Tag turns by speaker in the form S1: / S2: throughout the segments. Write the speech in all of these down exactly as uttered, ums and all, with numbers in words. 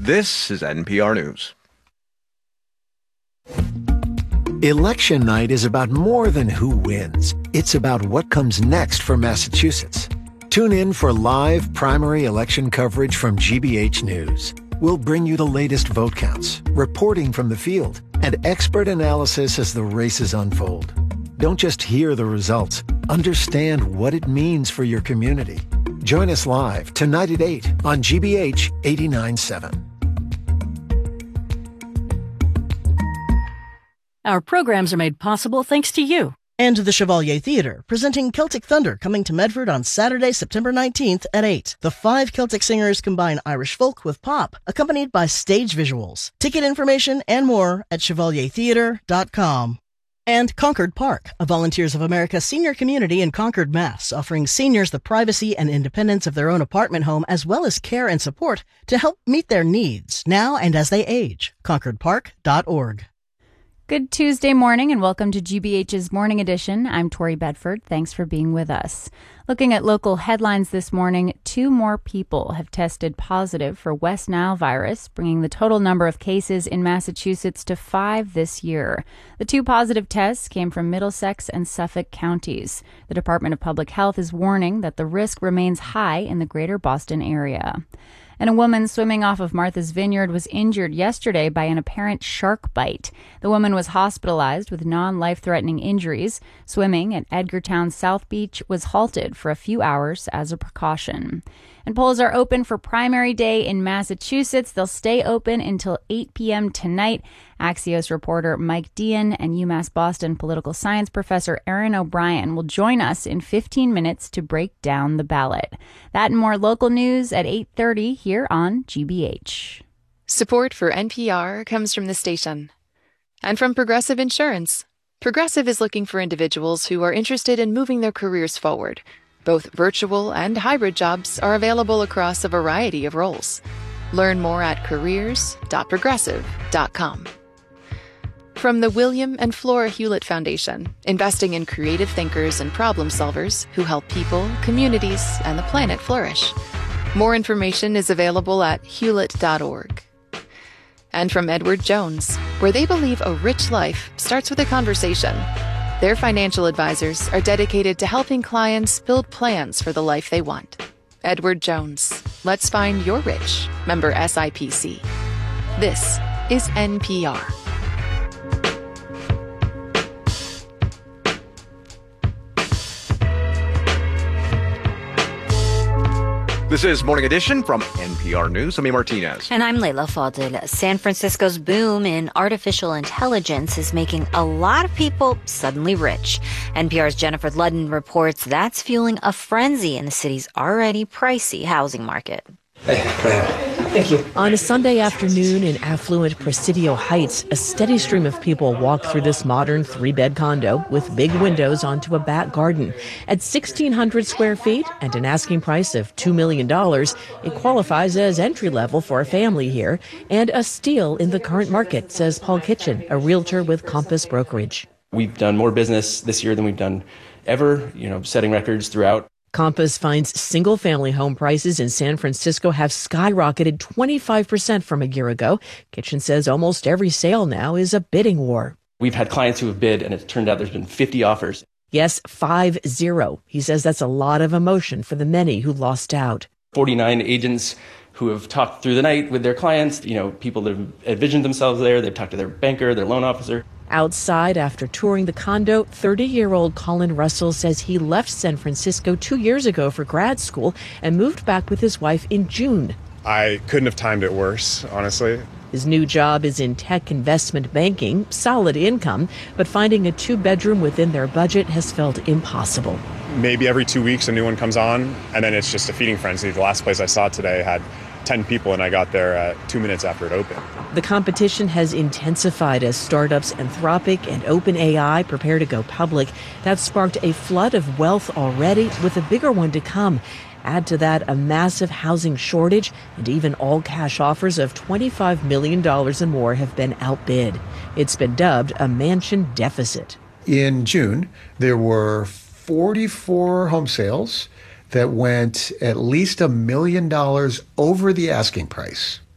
S1: This is N P R News.
S2: Election night is about more than who wins. It's about what comes next for Massachusetts. Tune in for live primary election coverage from G B H News. We'll bring you the latest vote counts, reporting from the field, and expert analysis as the races unfold. Don't just hear the results. Understand what it means for your community. Join us live tonight at eight on G B H eighty-nine point seven.
S3: Our programs are made possible thanks to you.
S4: And to the Chevalier Theatre, presenting Celtic Thunder, coming to Medford on Saturday, September nineteenth at eight. The five Celtic singers combine Irish folk with pop, accompanied by stage visuals. Ticket information and more at chevalier theatre dot com. And Concord Park, a Volunteers of America senior community in Concord, Mass., offering seniors the privacy and independence of their own apartment home, as well as care and support to help meet their needs now and as they age. concord park dot org.
S5: Good Tuesday morning and welcome to G B H's Morning Edition. I'm Tori Bedford. Thanks for being with us. Looking at local headlines this morning, two more people have tested positive for West Nile virus, bringing the total number of cases in Massachusetts to five this year. The two positive tests came from Middlesex and Suffolk counties. The Department of Public Health is warning that the risk remains high in the greater Boston area. And a woman swimming off of Martha's Vineyard was injured yesterday by an apparent shark bite. The woman was hospitalized with non-life-threatening injuries. Swimming at Edgartown South Beach was halted for a few hours as a precaution. And polls are open for primary day in Massachusetts. They'll stay open until eight p.m. tonight. Axios reporter Mike Dean and UMass Boston political science professor Erin O'Brien will join us in fifteen minutes to break down the ballot. That and more local news at eight thirty here on G B H.
S6: Support for N P R comes from the station and from Progressive Insurance. Progressive is looking for individuals who are interested in moving their careers forward. Both virtual and hybrid jobs are available across a variety of roles. Learn more at careers dot progressive dot com. From the William and Flora Hewlett Foundation, investing in creative thinkers and problem solvers who help people, communities, and the planet flourish. More information is available at hewlett dot org. And from Edward Jones, where they believe a rich life starts with a conversation. Their financial advisors are dedicated to helping clients build plans for the life they want. Edward Jones. Let's find your rich. Member S I P C. This is N P R.
S1: This is Morning Edition from N P R News. I'm A. Martinez.
S7: And I'm Leila Fadil. San Francisco's boom in artificial intelligence is making a lot of people suddenly rich. N P R's Jennifer Ludden reports that's fueling a frenzy in the city's already pricey housing market.
S8: Hey, Thank you. On a Sunday afternoon in affluent Presidio Heights, a steady stream of people walk through this modern three-bed condo with big windows onto a back garden. At sixteen hundred square feet and an asking price of two million dollars, it qualifies as entry-level for a family here and a steal in the current market, says Paul Kitchen, a realtor with Compass Brokerage.
S9: We've done more business this year than we've done ever, you know, setting records throughout.
S8: Compass finds single-family home prices in San Francisco have skyrocketed twenty-five percent from a year ago. Kitchen says almost every sale now is a bidding war.
S9: We've had clients who have bid, and it's turned out there's been fifty offers.
S8: Yes, five zero. He says that's a lot of emotion for the many who lost out.
S9: forty-nine agents who have talked through the night with their clients, you know, people that have envisioned themselves there. They've talked to their banker, their loan officer.
S8: Outside, after touring the condo, thirty-year-old Colin Russell says he left San Francisco two years ago for grad school and moved back with his wife in June.
S10: I couldn't have timed it worse, honestly.
S8: His new job is in tech investment banking, solid income, but finding a two-bedroom within their budget has felt impossible.
S10: Maybe every two weeks a new one comes on, and then it's just a feeding frenzy. The last place I saw today had ten people, and I got there uh, two minutes after it opened.
S8: The competition has intensified as startups Anthropic and OpenAI prepare to go public. That's sparked a flood of wealth already, with a bigger one to come. Add to that a massive housing shortage, and even all-cash offers of twenty-five million dollars and more have been outbid. It's been dubbed a mansion deficit.
S11: In June, there were forty-four home sales that went at least a million dollars over the asking price.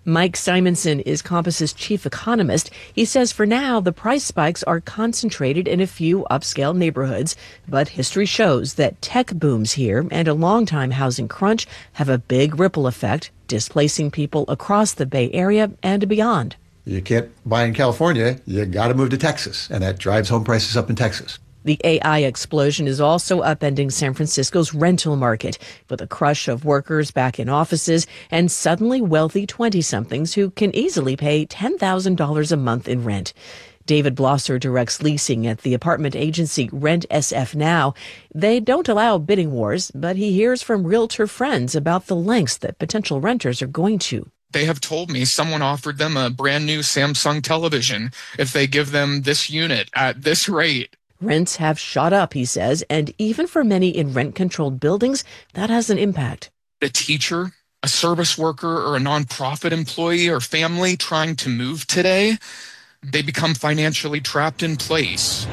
S8: Mike Simonson is Compass's chief economist. He says for now, the price spikes are concentrated in a few upscale neighborhoods, but history shows that tech booms here and a long-time housing crunch have a big ripple effect, displacing people across the Bay Area and beyond.
S11: You can't buy in California, you got to move to Texas, and that drives home prices up in Texas.
S8: The A I explosion is also upending San Francisco's rental market, with a crush of workers back in offices and suddenly wealthy twenty-somethings who can easily pay ten thousand dollars a month in rent. David Blosser directs leasing at the apartment agency Rent S F Now. They don't allow bidding wars, but he hears from realtor friends about the lengths that potential renters are going to.
S12: They have told me someone offered them a brand new Samsung television if they give them this unit at this rate.
S8: Rents have shot up, he says, and even for many in rent-controlled buildings, that has an impact.
S12: A teacher, a service worker, or a nonprofit employee or family trying to move today, they become financially trapped in place.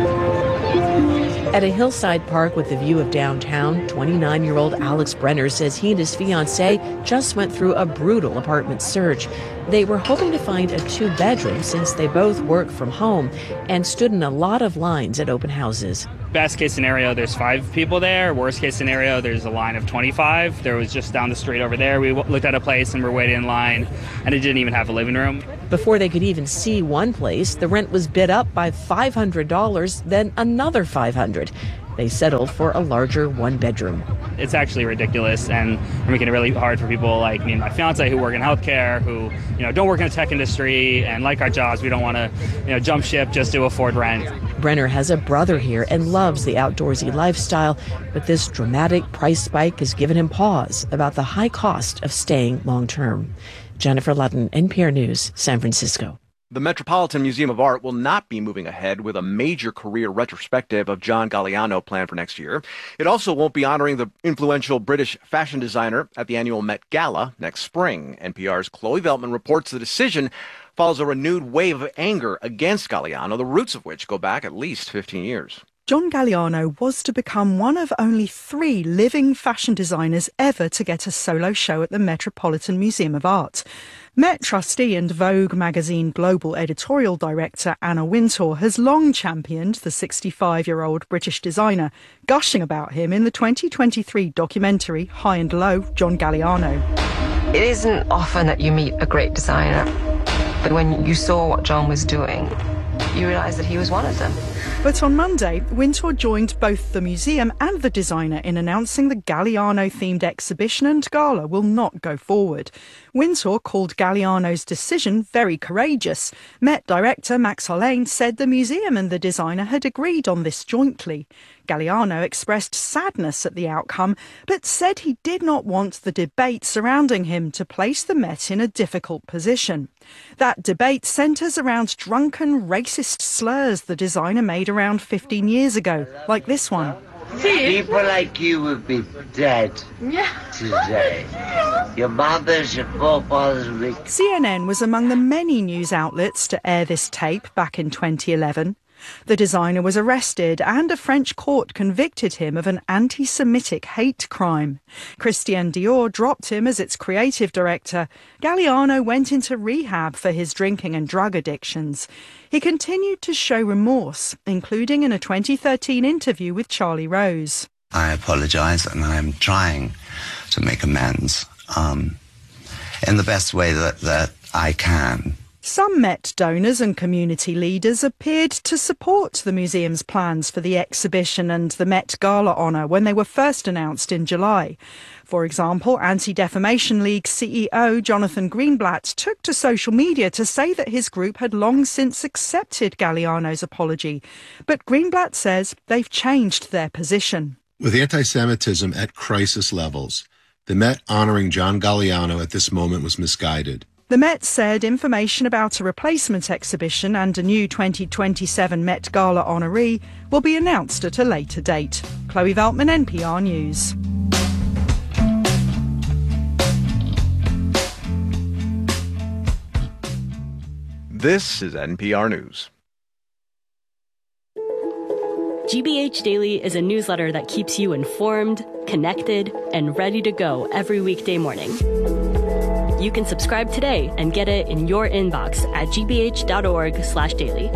S8: At a hillside park with a view of downtown, twenty-nine-year-old Alex Brenner says he and his fiancée just went through a brutal apartment search. They were hoping to find a two-bedroom since they both work from home and stood in a lot of lines at open houses.
S13: Best case scenario, there's five people there. Worst case scenario, there's a line of twenty-five. There was just down the street over there. We looked at a place and we're waiting in line, and it didn't even have a living room.
S8: Before they could even see one place, the rent was bid up by five hundred dollars, then another five hundred dollars. They settled for a larger one-bedroom.
S13: It's actually ridiculous, and we're making it really hard for people like me and my fiance who work in healthcare, who you know don't work in the tech industry and like our jobs. We don't want to you know jump ship just to afford rent.
S8: Brenner has a brother here and loves the outdoorsy lifestyle, but this dramatic price spike has given him pause about the high cost of staying long-term. Jennifer Ludden, N P R News, San Francisco.
S1: The Metropolitan Museum of Art will not be moving ahead with a major career retrospective of John Galliano planned for next year. It also won't be honoring the influential British fashion designer at the annual Met Gala next spring. N P R's Chloe Veltman reports the decision follows a renewed wave of anger against Galliano, the roots of which go back at least fifteen years.
S14: John Galliano was to become one of only three living fashion designers ever to get a solo show at the Metropolitan Museum of Art. Met trustee and Vogue magazine global editorial director Anna Wintour has long championed the sixty-five-year-old British designer, gushing about him in the twenty twenty-three documentary High and Low, John Galliano.
S15: It isn't often that you meet a great designer, but when you saw what John was doing, you realised that he was one of them.
S14: But on Monday, Wintour joined both the museum and the designer in announcing the Galliano-themed exhibition and gala will not go forward. Wintour called Galliano's decision very courageous. Met director Max Hollane said the museum and the designer had agreed on this jointly. Galliano expressed sadness at the outcome, but said he did not want the debate surrounding him to place the Met in a difficult position. That debate centres around drunken, racist slurs the designer made around fifteen years ago, like this one.
S16: People like you would be dead today. Your mothers, your forefathers.
S14: C N N was among the many news outlets to air this tape back in twenty eleven. The designer was arrested and a French court convicted him of an anti-Semitic hate crime. Christian Dior dropped him as its creative director. Galliano went into rehab for his drinking and drug addictions. He continued to show remorse, including in a twenty thirteen interview with Charlie Rose.
S17: I apologise and I am trying to make amends um, in the best way that, that I can.
S14: Some Met donors and community leaders appeared to support the museum's plans for the exhibition and the Met Gala honour when they were first announced in July. For example, Anti-Defamation League C E O Jonathan Greenblatt took to social media to say that his group had long since accepted Galliano's apology. But Greenblatt says they've changed their position.
S18: With anti-Semitism at crisis levels, the Met honouring John Galliano at this moment was misguided.
S14: The Met said information about a replacement exhibition and a new twenty twenty-seven Met Gala honoree will be announced at a later date. Chloe Veltman, N P R News.
S1: This is N P R News.
S19: G B H Daily is a newsletter that keeps you informed, connected, and ready to go every weekday morning. You can subscribe today and get it in your inbox at gbh.org slash daily.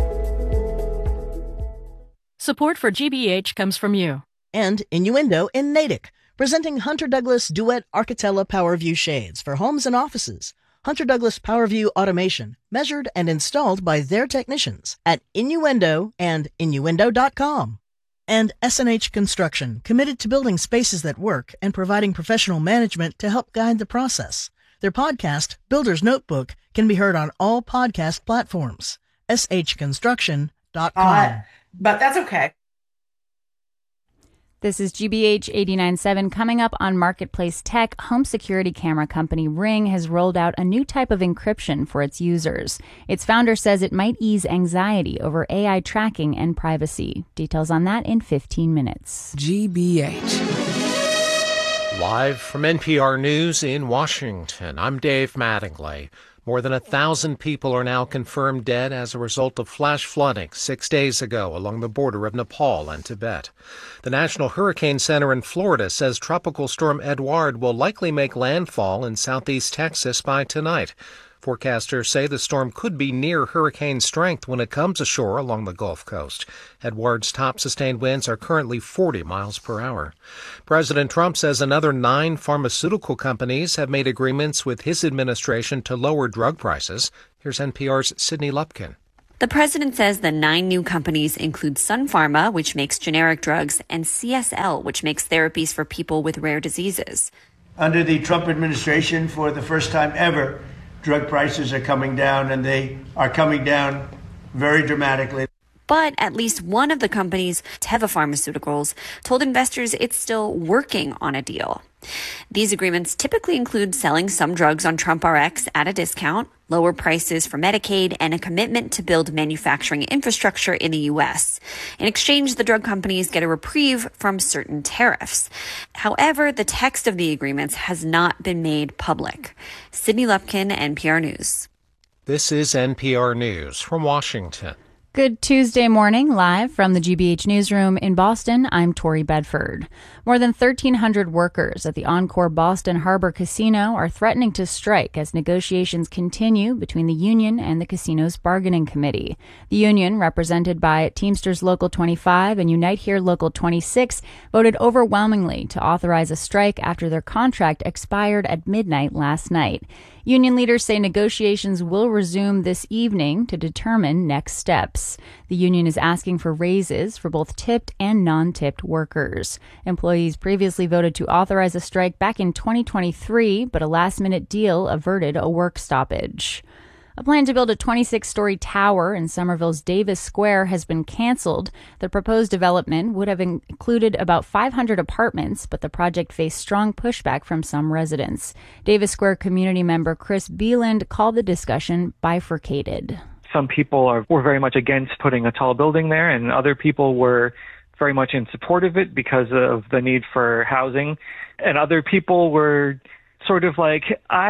S3: Support for G B H comes from you.
S4: And Innuendo in Natick, presenting Hunter Douglas Duet Architella PowerView shades for homes and offices. Hunter Douglas PowerView automation, measured and installed by their technicians at Innuendo and innuendo dot com. And S and H Construction, committed to building spaces that work and providing professional management to help guide the process. Their podcast, Builder's Notebook, can be heard on all podcast platforms. S H construction dot com.
S20: Uh, but that's okay.
S5: This is G B H eighty-nine point seven. Coming up on Marketplace Tech, home security camera company Ring has rolled out a new type of encryption for its users. Its founder says it might ease anxiety over A I tracking and privacy. Details on that in fifteen minutes.
S21: G B H. Live from N P R News in Washington, I'm Dave Mattingly. More than a thousand people are now confirmed dead as a result of flash flooding six days ago along the border of Nepal and Tibet. The National Hurricane Center in Florida says Tropical Storm Edouard will likely make landfall in southeast Texas by tonight. Forecasters say the storm could be near hurricane strength when it comes ashore along the Gulf Coast. Edouard's top sustained winds are currently forty miles per hour. President Trump says another nine pharmaceutical companies have made agreements with his administration to lower drug prices. Here's N P R's Sydney Lupkin.
S22: The president says the nine new companies include Sun Pharma, which makes generic drugs, and C S L, which makes therapies for people with rare diseases.
S23: Under the Trump administration, for the first time ever, drug prices are coming down, and they are coming down very dramatically.
S22: But at least one of the companies, Teva Pharmaceuticals, told investors it's still working on a deal. These agreements typically include selling some drugs on TrumpRx at a discount, lower prices for Medicaid, and a commitment to build manufacturing infrastructure in the U S. In exchange, the drug companies get a reprieve from certain tariffs. However, the text of the agreements has not been made public. Sydney Lupkin, N P R News.
S21: This is N P R News from Washington.
S5: Good Tuesday morning, live from the G B H newsroom in Boston. I'm Tori Bedford. More than thirteen hundred workers at the Encore Boston Harbor Casino are threatening to strike as negotiations continue between the union and the casino's bargaining committee. The union, represented by Teamsters Local twenty-five and Unite Here Local twenty-six, voted overwhelmingly to authorize a strike after their contract expired at midnight last night. Union leaders say negotiations will resume this evening to determine next steps. The union is asking for raises for both tipped and non-tipped workers. Employees previously voted to authorize a strike back in twenty twenty-three, but a last-minute deal averted a work stoppage. A plan to build a twenty-six story tower in Somerville's Davis Square has been canceled. The proposed development would have included about five hundred apartments, but the project faced strong pushback from some residents. Davis Square community member Chris Beeland called the discussion bifurcated.
S24: Some people are, were very much against putting a tall building there, and other people were very much in support of it because of the need for housing. And other people were sort of like,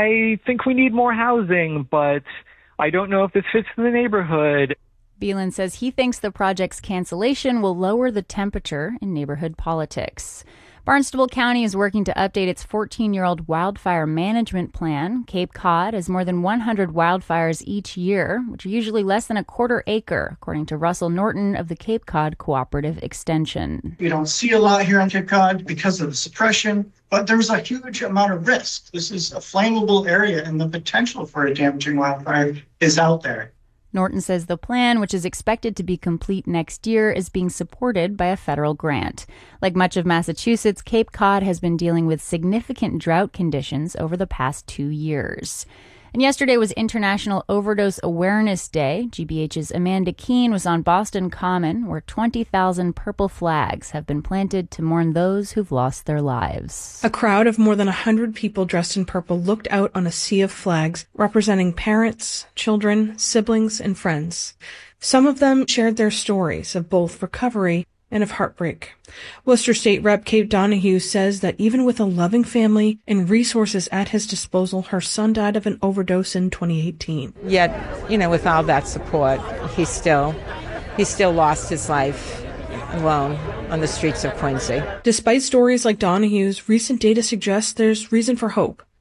S24: I think we need more housing, but I don't know if this fits in the neighborhood.
S5: Beeland says he thinks the project's cancellation will lower the temperature in neighborhood politics. Barnstable County is working to update its fourteen-year-old wildfire management plan. Cape Cod has more than one hundred wildfires each year, which are usually less than a quarter acre, according to Russell Norton of the Cape Cod Cooperative Extension.
S25: We don't see a lot here on Cape Cod because of the suppression, but there's a huge amount of risk. This is a flammable area, and the potential for a damaging wildfire is out there.
S5: Norton says the plan, which is expected to be complete next year, is being supported by a federal grant. Like much of Massachusetts, Cape Cod has been dealing with significant drought conditions over the past two years. And yesterday was International Overdose Awareness Day. G B H's Amanda Keene was on Boston Common, where twenty thousand purple flags have been planted to mourn those who've lost their lives.
S26: A crowd of more than one hundred people dressed in purple looked out on a sea of flags representing parents, children, siblings, and friends. Some of them shared their stories of both recovery and of heartbreak. Worcester State Representative Kate Donahue says that even with a loving family and resources at his disposal, her son died of an overdose in twenty eighteen.
S27: Yet, you know, with all that support, he still, he still lost his life alone on the streets of Quincy.
S26: Despite stories like Donahue's, recent data suggests there's reason for hope.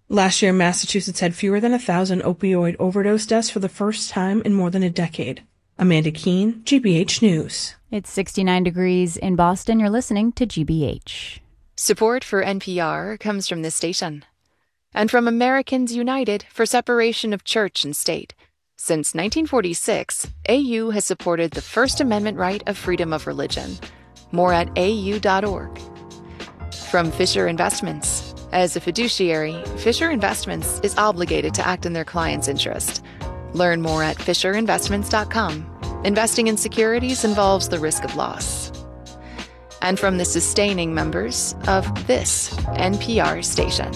S26: Last year, Massachusetts had fewer than a thousand opioid overdose deaths for the first time in more than a decade. Amanda Keene, G B H News.
S5: It's sixty-nine degrees in Boston. You're listening to G B H.
S2: Support for N P R comes from this station and from Americans United for Separation of Church and State. Since nineteen forty-six, A U has supported the First Amendment right of freedom of religion. More at A U dot org. From Fisher Investments. As a fiduciary, Fisher Investments is obligated to act in their client's interest. Learn more at fisher investments dot com. Investing in securities involves the risk of loss. And from the sustaining members of this N P R station.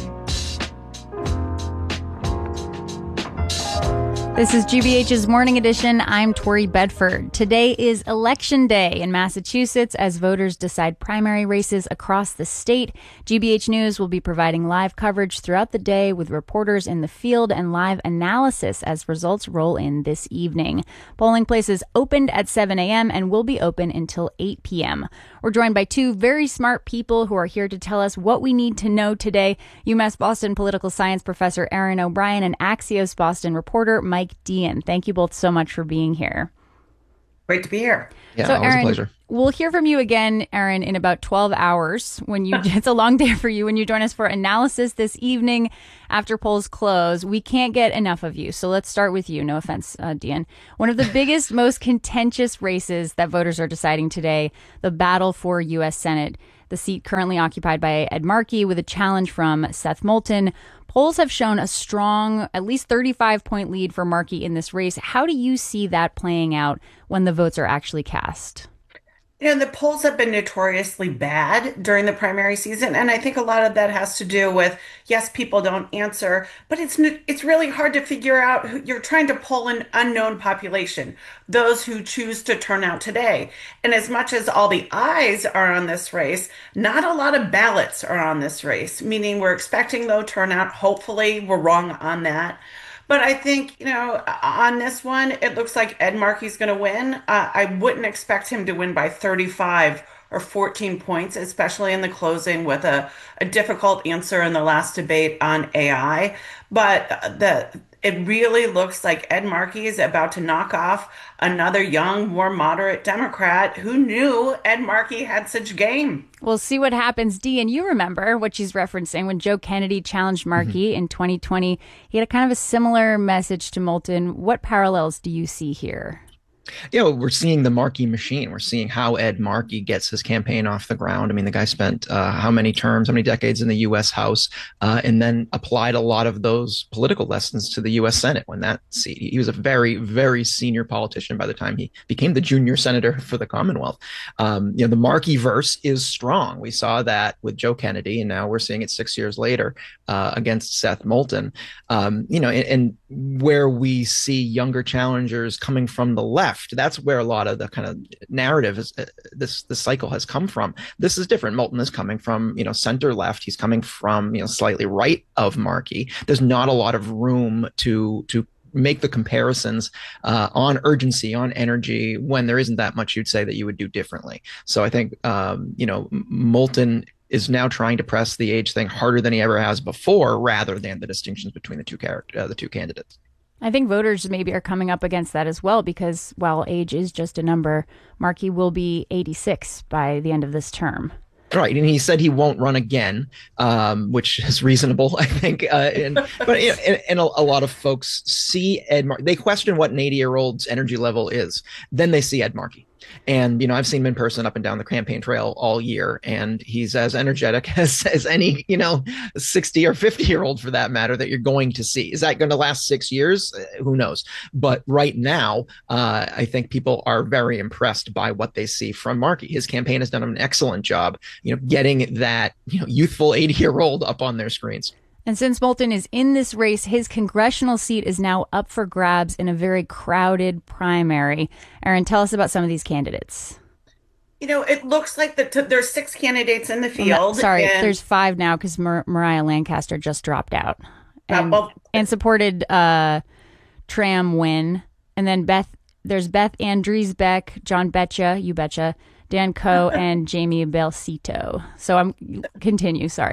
S5: This is G B H's Morning Edition. I'm Tori Bedford. Today is Election Day in Massachusetts as voters decide primary races across the state. G B H News will be providing live coverage throughout the day with reporters in the field and live analysis as results roll in this evening. Polling places opened at seven a.m. and will be open until eight p.m. We're joined by two very smart people who are here to tell us what we need to know today. UMass Boston political science professor Erin O'Brien and Axios Boston reporter Mike Dean. Thank you both so much for being here.
S6: Great to be here.
S1: Yeah,
S5: so,
S1: always
S5: Erin,
S1: a pleasure.
S5: We'll hear from you again, Erin, in about twelve hours when you, it's a long day for you, when you join us for analysis this evening after polls close. We can't get enough of you. So let's start with you. No offense, uh, Dean. One of the biggest, most contentious races that voters are deciding today, the battle for U S Senate. The seat currently occupied by Ed Markey with a challenge from Seth Moulton. Polls have shown a strong, at least thirty-five point lead for Markey in this race. How do you see that playing out when the votes are actually cast?
S6: You know, the polls have been notoriously bad during the primary season, and I think a lot of that has to do with, yes, people don't answer, but it's it's really hard to figure out who you're trying to poll an unknown population, those who choose to turn out today. And as much as all the eyes are on this race, not a lot of ballots are on this race, meaning we're expecting low turnout. Hopefully, we're wrong on that. But I think, you know, on this one, it looks like Ed Markey's going to win. Uh, I wouldn't expect him to win by thirty-five or fourteen points, especially in the closing with a, a difficult answer in the last debate on A I. But the it really looks like Ed Markey is about to knock off another young, more moderate Democrat. Who knew Ed Markey had such game?
S5: We'll see what happens. Dee, and you remember what she's referencing when Joe Kennedy challenged Markey mm-hmm. in twenty twenty. He had a kind of a similar message to Moulton. What parallels do you see here?
S7: Yeah, well, we're seeing the Markey machine. We're seeing how Ed Markey gets his campaign off the ground. I mean, the guy spent uh, how many terms, how many decades in the U S House, uh, and then applied a lot of those political lessons to the U S Senate when that seat. He was a very, very senior politician by the time he became the junior senator for the Commonwealth. Um, you know, the Markey verse is strong. We saw that with Joe Kennedy, and now we're seeing it six years later uh, against Seth Moulton. Um, you know, and, and where we see younger challengers coming from the left. That's where a lot of the kind of narrative is. Uh, this this cycle has come from. This is different. Moulton is coming from you know center left. He's coming from you know slightly right of Markey. There's not a lot of room to to make the comparisons uh, on urgency, on energy, when there isn't that much you'd say that you would do differently. So I think um, you know Moulton is now trying to press the age thing harder than he ever has before, rather than the distinctions between the two character uh, the two candidates.
S5: I think voters maybe are coming up against that as well, because while age is just a number, Markey will be eighty-six by the end of this term.
S7: Right, and he said he won't run again, um, which is reasonable, I think. Uh, and, but you know, and, and a, a lot of folks see Ed Markey. They question what an eighty-year-old's energy level is. Then they see Ed Markey. And, you know, I've seen him in person up and down the campaign trail all year, and he's as energetic as, as any, you know, sixty or fifty year old for that matter that you're going to see. Is that going to last six years? Uh, who knows? But right now, uh, I think people are very impressed by what they see from Markey. His campaign has done an excellent job, you know, getting that, you know, youthful eighty year old up on their screens.
S5: And since Moulton is in this race, his congressional seat is now up for grabs in a very crowded primary. Erin, tell us about some of these candidates.
S6: You know, it looks like the t- there's six candidates in the field.
S5: No, sorry,
S6: and-
S5: there's five now because Mar- Mariah Lancaster just dropped out and,
S6: uh, well,
S5: and supported uh, Tram Win. And then Beth, there's Beth Andriesbeck, John Betcha, you betcha, Dan Coe, and Jamie Belcito. So I'm continue. Sorry.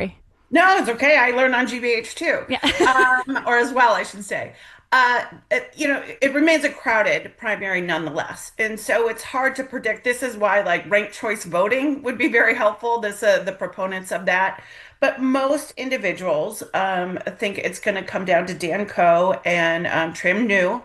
S6: No, it's okay. I learned on G B H too. Yeah. um, or as well, I should say. Uh, it, you know, it remains a crowded primary nonetheless. And so it's hard to predict. This is why like ranked choice voting would be very helpful. This, uh, the proponents of that. But most individuals um, think it's going to come down to Dan Coe and um, Trim New.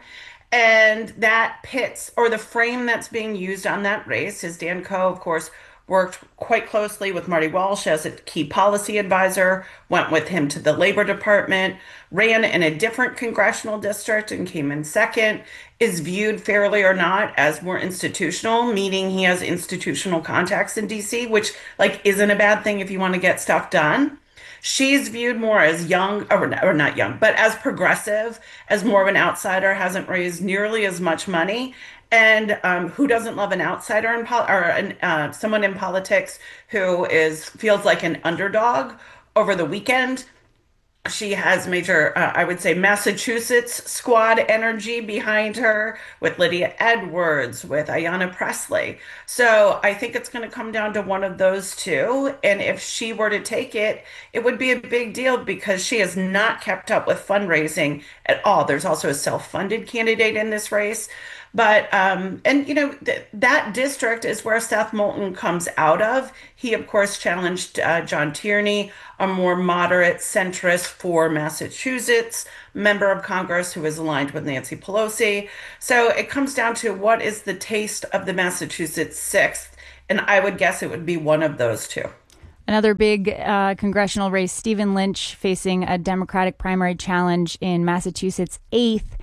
S6: And that pits, or the frame that's being used on that race is Dan Coe, of course, worked quite closely with Marty Walsh as a key policy advisor, went with him to the Labor Department, ran in a different congressional district and came in second, is viewed fairly or not as more institutional, meaning he has institutional contacts in D C, which like isn't a bad thing if you want to get stuff done. She's viewed more as young, or, or not young, but as progressive, as more of an outsider, hasn't raised nearly as much money. And um, who doesn't love an outsider in pol- or an, uh, someone in politics who is feels like an underdog? Over the weekend, she has major, uh, I would say, Massachusetts squad energy behind her with Lydia Edwards, with Ayanna Pressley. So I think it's going to come down to one of those two. And if she were to take it, it would be a big deal because she has not kept up with fundraising at all. There's also a self-funded candidate in this race. But, um, and you know, th- that district is where Seth Moulton comes out of. He, of course, challenged uh, John Tierney, a more moderate centrist for Massachusetts member of Congress who is aligned with Nancy Pelosi. So it comes down to what is the taste of the Massachusetts sixth. And I would guess it would be one of those two.
S5: Another big uh, congressional race, Stephen Lynch facing a Democratic primary challenge in Massachusetts eighth.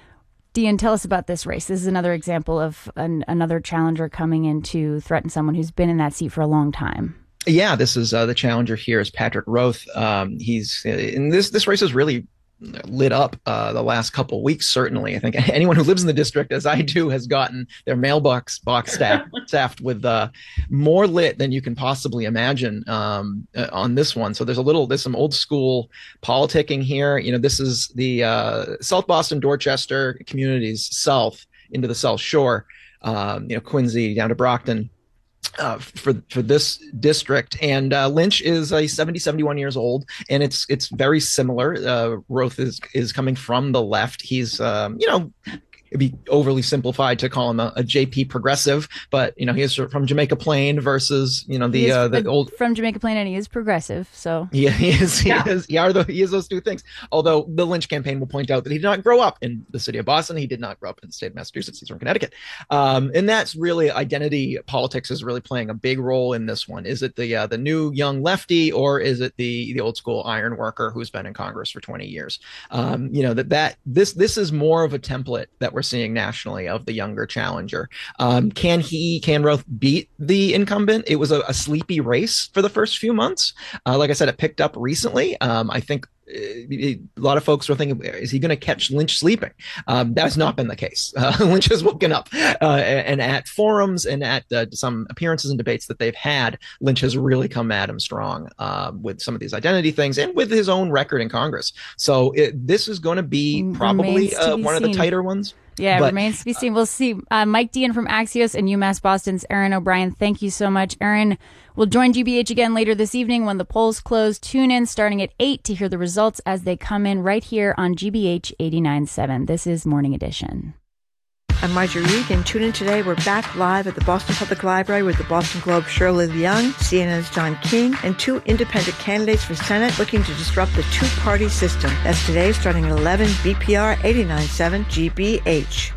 S5: Dean, tell us about this race. This is another example of an, another challenger coming in to threaten someone who's been in that seat for a long time.
S7: Yeah, this is uh, the challenger here is Patrick Roth. Um, he's in this. This race is really lit up uh, the last couple of weeks. Certainly, I think anyone who lives in the district, as I do, has gotten their mailbox box staffed, staffed with uh, more lit than you can possibly imagine um, uh, on this one. So there's a little, there's some old school politicking here. You know, this is the uh, South Boston, Dorchester communities south into the South Shore. Um, you know, Quincy down to Brockton. Uh, for for this district, and uh, Lynch is a seventy, seventy-one years old, and it's it's very similar. Uh, Roth is is coming from the left. He's um, you know. It'd be overly simplified to call him a, a J P progressive, but you know he is from Jamaica Plain versus you know the uh, the old
S5: from Jamaica Plain, and he is progressive. So
S7: yeah, he is. He
S5: yeah.
S7: is. He are the, he is those two things. Although the Lynch campaign will point out that he did not grow up in the city of Boston. He did not grow up in the state of Massachusetts. He's from Connecticut, um, and that's really identity politics is really playing a big role in this one. Is it the uh, the new young lefty, or is it the the old school iron worker who's been in Congress for twenty years? Um, you know that that this this is more of a template that we're seeing nationally of the younger challenger. Um, can he, can Roth beat the incumbent? It was a, a sleepy race for the first few months. Uh, like I said, it picked up recently. Um, I think a lot of folks were thinking, is he going to catch Lynch sleeping? Um, that has not been the case. Uh, Lynch has woken up uh, and at forums and at uh, some appearances and debates that they've had, Lynch has really come at him strong uh, with some of these identity things and with his own record in Congress. So it, this is going to be probably uh, one
S5: seen.
S7: of the tighter ones.
S5: Yeah,
S7: but,
S5: it remains to be seen. We'll see. Uh, Mike Dean from Axios and UMass Boston's Aaron O'Brien, thank you so much. Aaron will join G B H again later this evening when the polls close. Tune in starting at eight to hear the results as they come in right here on G B H eighty-nine point seven. This is Morning Edition.
S8: I'm Marjorie Reed, and tune in today. We're back live at the Boston Public Library with the Boston Globe's Shirley Leung, C N N's John King, and two independent candidates for Senate looking to disrupt the two-party system. That's today starting at eleven, B P R eighty-nine point seven G B H.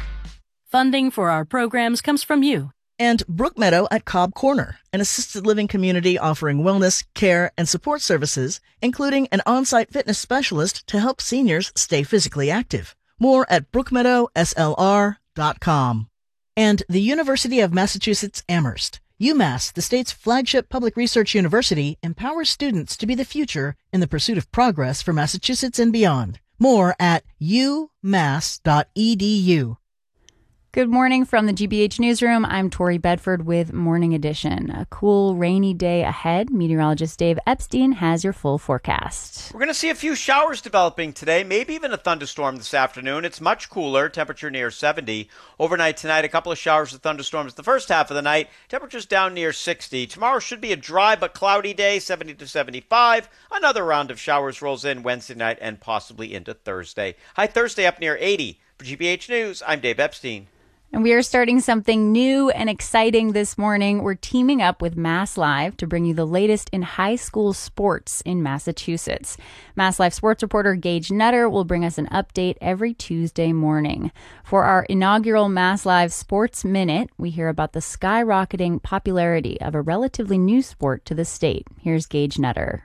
S3: Funding for our programs comes from you.
S4: And Brookmeadow at Cobb Corner, an assisted living community offering wellness, care, and support services, including an on-site fitness specialist to help seniors stay physically active. More at brookmeadow S L R dot com. And the University of Massachusetts Amherst. UMass, the state's flagship public research university, empowers students to be the future in the pursuit of progress for Massachusetts and beyond. More at u mass dot e d u.
S5: Good morning from the G B H Newsroom. I'm Tori Bedford with Morning Edition. A cool, rainy day ahead. Meteorologist Dave Epstein has your full forecast.
S9: We're going to see a few showers developing today, maybe even a thunderstorm this afternoon. It's much cooler, temperature near seventy. Overnight tonight, a couple of showers and thunderstorms the first half of the night. Temperatures down near sixty. Tomorrow should be a dry but cloudy day, seventy to seventy-five. Another round of showers rolls in Wednesday night and possibly into Thursday. High Thursday up near eighty. For G B H News, I'm Dave Epstein.
S5: And we are starting something new and exciting this morning. We're teaming up with Mass Live to bring you the latest in high school sports in Massachusetts. Mass Live sports reporter Gage Nutter will bring us an update every Tuesday morning. For our inaugural Mass Live Sports Minute, we hear about the skyrocketing popularity of a relatively new sport to the state. Here's Gage Nutter.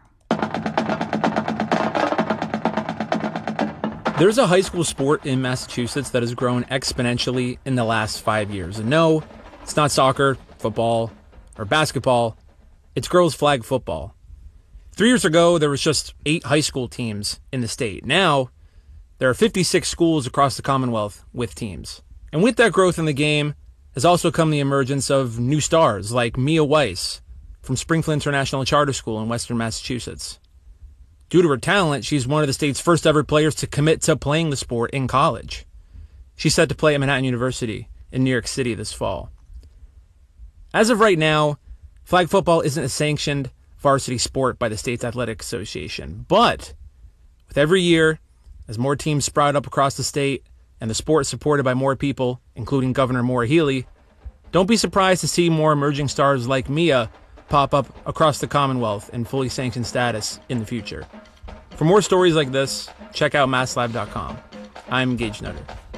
S10: There's a high school sport in Massachusetts that has grown exponentially in the last five years. And no, it's not soccer, football, or basketball. It's girls' flag football. Three years ago, there was just eight high school teams in the state. Now, there are fifty-six schools across the Commonwealth with teams. And with that growth in the game has also come the emergence of new stars like Mia Weiss from Springfield International Charter School in Western Massachusetts. Due to her talent, she's one of the state's first ever players to commit to playing the sport in college. She's set to play at Manhattan University in New York City this fall. As of right now, flag football isn't a sanctioned varsity sport by the state's athletic association. But with every year, as more teams sprout up across the state and the sport is supported by more people, including Governor Maura Healey, don't be surprised to see more emerging stars like Mia pop up across the Commonwealth in fully sanctioned status in the future. For more stories like this, check out mass live dot com. I'm Gage Nutter.